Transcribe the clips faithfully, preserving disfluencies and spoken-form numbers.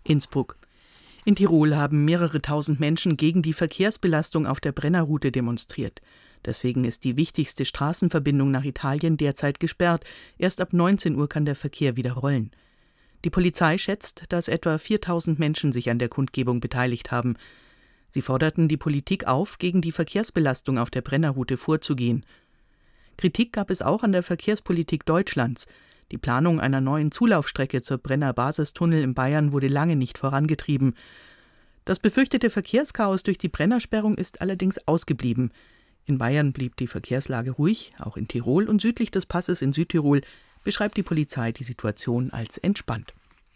Innsbruck. In Tirol haben mehrere tausend Menschen gegen die Verkehrsbelastung auf der Brennerroute demonstriert. Deswegen ist die wichtigste Straßenverbindung nach Italien derzeit gesperrt. Erst ab neunzehn Uhr kann der Verkehr wieder rollen. Die Polizei schätzt, dass etwa viertausend Menschen sich an der Kundgebung beteiligt haben. Sie forderten die Politik auf, gegen die Verkehrsbelastung auf der Brennerroute vorzugehen. Kritik gab es auch an der Verkehrspolitik Deutschlands. Die Planung einer neuen Zulaufstrecke zur Brenner-Basistunnel in Bayern wurde lange nicht vorangetrieben. Das befürchtete Verkehrschaos durch die Brennersperrung ist allerdings ausgeblieben. In Bayern blieb die Verkehrslage ruhig, auch in Tirol und südlich des Passes in Südtirol beschreibt die Polizei die Situation als entspannt.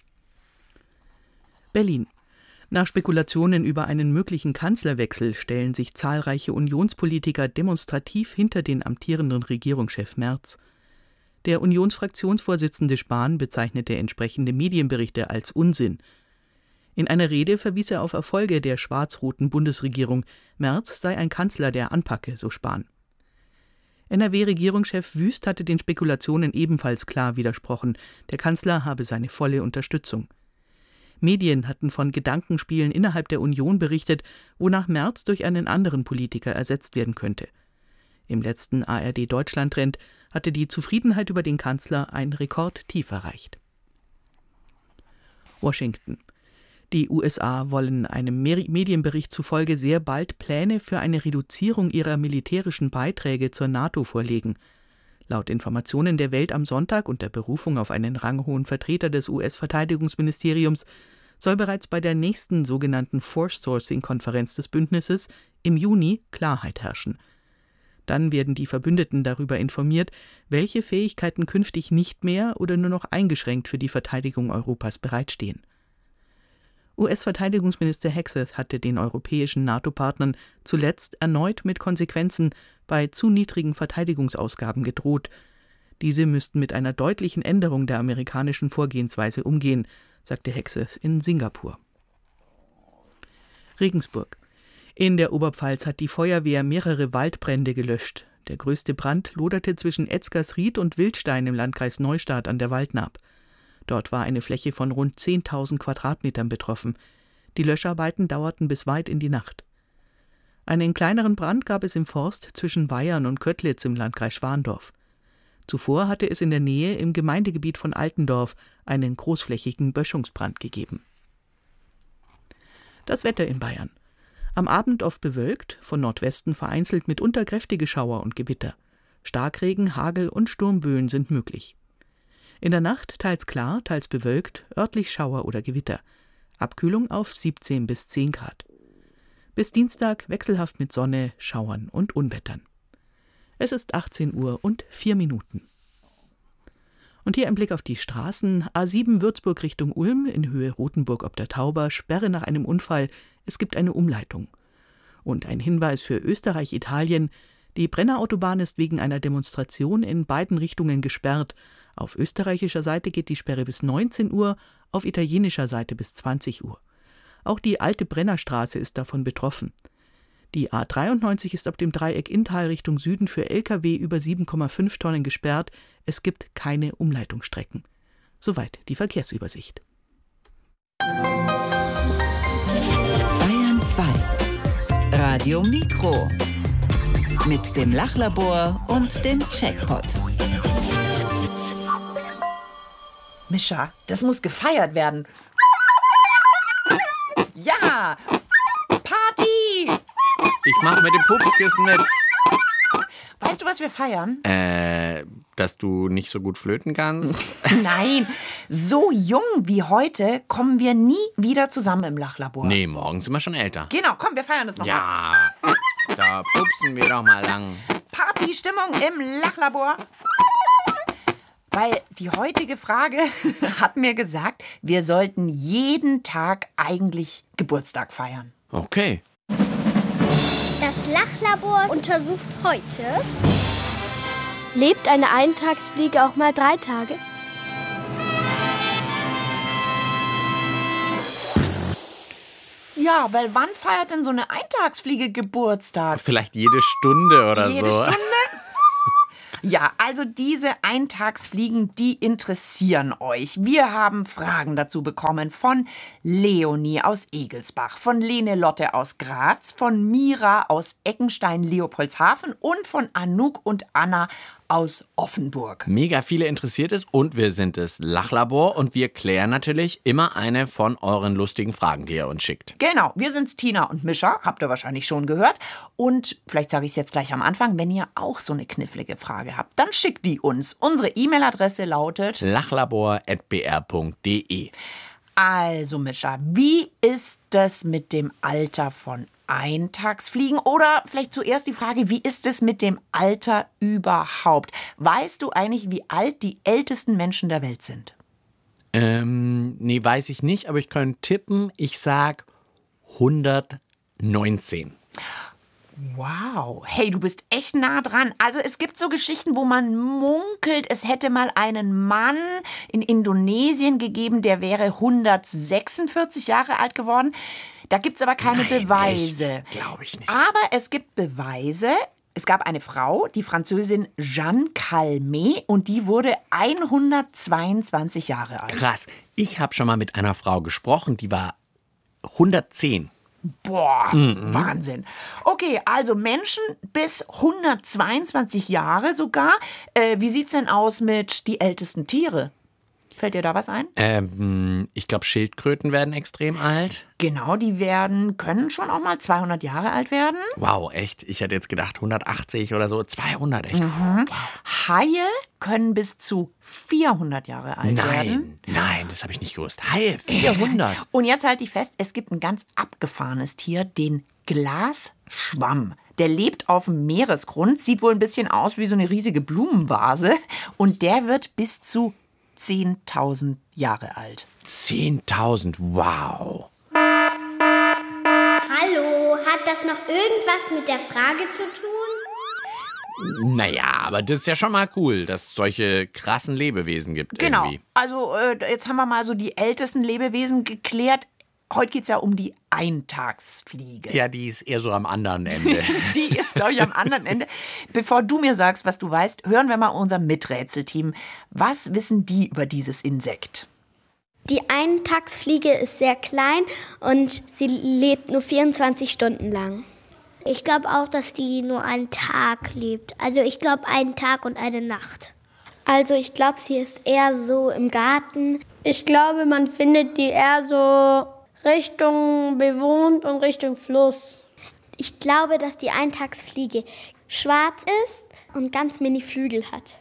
Berlin. Nach Spekulationen über einen möglichen Kanzlerwechsel stellen sich zahlreiche Unionspolitiker demonstrativ hinter den amtierenden Regierungschef Merz. Der Unionsfraktionsvorsitzende Spahn bezeichnete entsprechende Medienberichte als Unsinn. In einer Rede verwies er auf Erfolge der schwarz-roten Bundesregierung. Merz sei ein Kanzler, der anpacke, so Spahn. N R W-Regierungschef Wüst hatte den Spekulationen ebenfalls klar widersprochen. Der Kanzler habe seine volle Unterstützung. Medien hatten von Gedankenspielen innerhalb der Union berichtet, wonach Merz durch einen anderen Politiker ersetzt werden könnte. Im letzten A R D-Deutschland-Trend hatte die Zufriedenheit über den Kanzler ein Rekordtief erreicht. Washington. Die U S A wollen einem Medienbericht zufolge sehr bald Pläne für eine Reduzierung ihrer militärischen Beiträge zur NATO vorlegen. Laut Informationen der Welt am Sonntag und der Berufung auf einen ranghohen Vertreter des U S-Verteidigungsministeriums soll bereits bei der nächsten sogenannten Force-Sourcing-Konferenz des Bündnisses im Juni Klarheit herrschen. Dann werden die Verbündeten darüber informiert, welche Fähigkeiten künftig nicht mehr oder nur noch eingeschränkt für die Verteidigung Europas bereitstehen. U S-Verteidigungsminister Hegseth hatte den europäischen NATO-Partnern zuletzt erneut mit Konsequenzen bei zu niedrigen Verteidigungsausgaben gedroht. Diese müssten mit einer deutlichen Änderung der amerikanischen Vorgehensweise umgehen, sagte Hegseth in Singapur. Regensburg. In der Oberpfalz hat die Feuerwehr mehrere Waldbrände gelöscht. Der größte Brand loderte zwischen Etzgersried und Wildstein im Landkreis Neustadt an der Waldnaab. Dort war eine Fläche von rund zehntausend Quadratmetern betroffen. Die Löscharbeiten dauerten bis weit in die Nacht. Einen kleineren Brand gab es im Forst zwischen Weyern und Kötlitz im Landkreis Schwandorf. Zuvor hatte es in der Nähe im Gemeindegebiet von Altendorf einen großflächigen Böschungsbrand gegeben. Das Wetter in Bayern. Am Abend oft bewölkt, von Nordwesten vereinzelt mitunter kräftige Schauer und Gewitter. Starkregen, Hagel und Sturmböen sind möglich. In der Nacht teils klar, teils bewölkt, örtlich Schauer oder Gewitter. Abkühlung auf siebzehn bis zehn Grad. Bis Dienstag wechselhaft mit Sonne, Schauern und Unwettern. Es ist achtzehn Uhr und vier Minuten. Und hier ein Blick auf die Straßen. A sieben Würzburg Richtung Ulm, in Höhe Rothenburg ob der Tauber, Sperre nach einem Unfall. Es gibt eine Umleitung. Und ein Hinweis für Österreich-Italien. Die Brennerautobahn ist wegen einer Demonstration in beiden Richtungen gesperrt. Auf österreichischer Seite geht die Sperre bis neunzehn Uhr, auf italienischer Seite bis zwanzig Uhr. Auch die alte Brennerstraße ist davon betroffen. Die A dreiundneunzig ist ab dem Dreieck Inntal Richtung Süden für L K W über sieben Komma fünf Tonnen gesperrt. Es gibt keine Umleitungsstrecken. Soweit die Verkehrsübersicht. Bayern zwei. Radio Mikro. Mit dem Lachlabor und dem Checkpot. Mischa, das muss gefeiert werden. Ja! Party! Ich mache mit dem Pupskissen mit. Weißt du, was wir feiern? Äh, dass du nicht so gut flöten kannst? Nein, so jung wie heute kommen wir nie wieder zusammen im Lachlabor. Nee, morgen sind wir schon älter. Genau, komm, wir feiern das noch Ja, mal. Da pupsen wir doch mal lang. Partystimmung im Lachlabor. Weil die heutige Frage hat mir gesagt, wir sollten jeden Tag eigentlich Geburtstag feiern. Okay. Das Lachlabor untersucht heute: Lebt eine Eintagsfliege auch mal drei Tage? Ja, weil wann feiert denn so eine Eintagsfliege Geburtstag? Vielleicht jede Stunde oder Jede so. Stunde? Ja, also diese Eintagsfliegen, die interessieren euch. Wir haben Fragen dazu bekommen von Leonie aus Egelsbach, von Lene Lotte aus Graz, von Mira aus Eckenstein-Leopoldshafen und von Anouk und Anna aus Offenburg. Mega viele interessiert es und wir sind das Lachlabor und wir klären natürlich immer eine von euren lustigen Fragen, die ihr uns schickt. Genau, wir sind's Tina und Mischa, habt ihr wahrscheinlich schon gehört. Und vielleicht sage ich es jetzt gleich am Anfang, wenn ihr auch so eine knifflige Frage habt, dann schickt die uns. Unsere E-Mail-Adresse lautet lachlabor at b r punkt d e. Also Mischa, wie ist das mit dem Alter von Eintagsfliegen? Oder vielleicht zuerst die Frage, wie ist es mit dem Alter überhaupt? Weißt du eigentlich, wie alt die ältesten Menschen der Welt sind? Ähm, nee, weiß ich nicht, aber ich könnte tippen. Ich sag hundertneunzehn. Wow, hey, du bist echt nah dran. Also es gibt so Geschichten, wo man munkelt, es hätte mal einen Mann in Indonesien gegeben, der wäre hundertsechsundvierzig Jahre alt geworden. Da gibt es aber keine Nein, Beweise. Glaube ich nicht. Aber es gibt Beweise. Es gab eine Frau, die Französin Jeanne Calmet, und die wurde hundertzweiundzwanzig Jahre alt. Krass. Ich habe schon mal mit einer Frau gesprochen, die war hundertzehn. Boah, mhm. Wahnsinn. Okay, also Menschen bis hundertzweiundzwanzig Jahre sogar. Äh, wie sieht's denn aus mit die ältesten Tiere? Fällt dir da was ein? Ähm, ich glaube, Schildkröten werden extrem alt. Genau, die werden, können schon auch mal zweihundert Jahre alt werden. Wow, echt? Ich hätte jetzt gedacht hundertachtzig oder so. zweihundert, echt? Mhm. Wow. Haie können bis zu vierhundert Jahre alt nein, werden. Nein, nein, das habe ich nicht gewusst. Haie, vierhundert. Und jetzt halte ich fest, es gibt ein ganz abgefahrenes Tier, den Glasschwamm. Der lebt auf dem Meeresgrund, sieht wohl ein bisschen aus wie so eine riesige Blumenvase. Und der wird bis zu zehntausend Jahre alt. zehntausend, wow. Hallo, hat das noch irgendwas mit der Frage zu tun? Naja, aber das ist ja schon mal cool, dass es solche krassen Lebewesen gibt. Genau, irgendwie. also äh, jetzt haben wir mal so die ältesten Lebewesen geklärt. Heute geht es ja um die Eintagsfliege. Ja, die ist eher so am anderen Ende. Die ist, glaube ich, am anderen Ende. Bevor du mir sagst, was du weißt, hören wir mal unser Miträtselteam. Was wissen die über dieses Insekt? Die Eintagsfliege ist sehr klein und sie lebt nur vierundzwanzig Stunden lang. Ich glaube auch, dass die nur einen Tag lebt. Also ich glaube einen Tag und eine Nacht. Also ich glaube, sie ist eher so im Garten. Ich glaube, man findet die eher so Richtung bewohnt und Richtung Fluss. Ich glaube, dass die Eintagsfliege schwarz ist und ganz mini Flügel hat.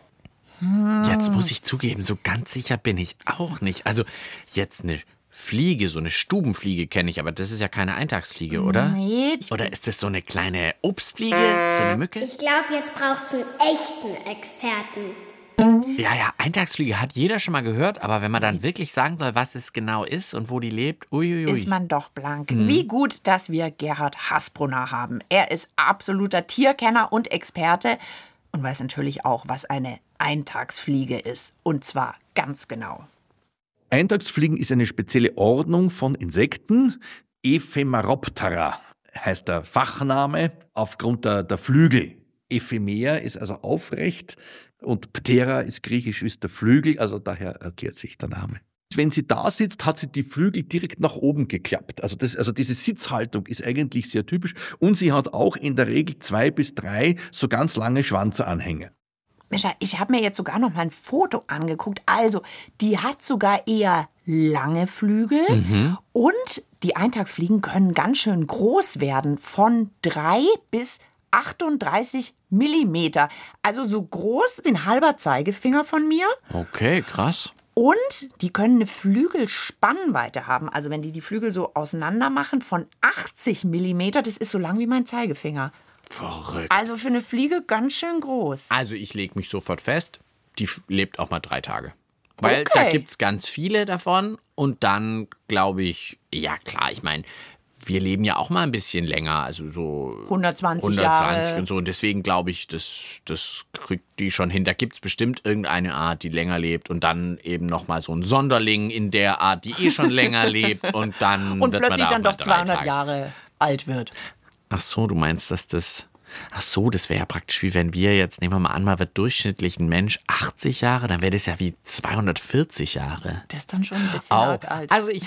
Jetzt muss ich zugeben, so ganz sicher bin ich auch nicht. Also jetzt eine Fliege, so eine Stubenfliege kenne ich, aber das ist ja keine Eintagsfliege, oder? Nee. Oder ist das so eine kleine Obstfliege, so eine Mücke? Ich glaube, jetzt braucht es einen echten Experten. Ja, ja, Eintagsfliege hat jeder schon mal gehört, aber wenn man dann wirklich sagen soll, was es genau ist und wo die lebt, uiuiui. Ist man doch blank. Mhm. Wie gut, dass wir Gerhard Hasbrunner haben. Er ist absoluter Tierkenner und Experte und weiß natürlich auch, was eine Eintagsfliege ist. Und zwar ganz genau. Eintagsfliegen ist eine spezielle Ordnung von Insekten. Ephemeroptera heißt der Fachname aufgrund der, der Flügel. Ephemer ist also aufrecht und Ptera ist griechisch, ist der Flügel, also daher erklärt sich der Name. Wenn sie da sitzt, hat sie die Flügel direkt nach oben geklappt. Also, das, also diese Sitzhaltung ist eigentlich sehr typisch und sie hat auch in der Regel zwei bis drei so ganz lange Schwanzanhänge. Mischa, ich habe mir jetzt sogar noch mal ein Foto angeguckt. Also, die hat sogar eher lange Flügel mhm. und die Eintagsfliegen können ganz schön groß werden, von drei bis achtunddreißig Millimeter. Also so groß wie ein halber Zeigefinger von mir. Okay, krass. Und die können eine Flügelspannweite haben. Also wenn die die Flügel so auseinander machen, von achtzig Millimeter. Das ist so lang wie mein Zeigefinger. Verrückt. Also für eine Fliege ganz schön groß. Also ich lege mich sofort fest, die lebt auch mal drei Tage. Weil okay. da gibt es ganz viele davon. Und dann glaube ich, ja klar, ich meine, wir leben ja auch mal ein bisschen länger, also so hundertzwanzig, hundertzwanzig Jahre. Und so. Und deswegen glaube ich, das, das kriegt die schon hin. Da gibt es bestimmt irgendeine Art, die länger lebt und dann eben nochmal so ein Sonderling in der Art, die eh schon länger lebt. Und dann und wird plötzlich man da dann auch doch mal zweihundert Tage. Jahre alt wird. Ach so, du meinst, dass das Ach so, das wäre ja praktisch wie wenn wir jetzt, nehmen wir mal an, mal wird durchschnittlich ein Mensch achtzig Jahre, dann wäre das ja wie zweihundertvierzig Jahre. Das ist dann schon ein bisschen Au. arg alt. Also ich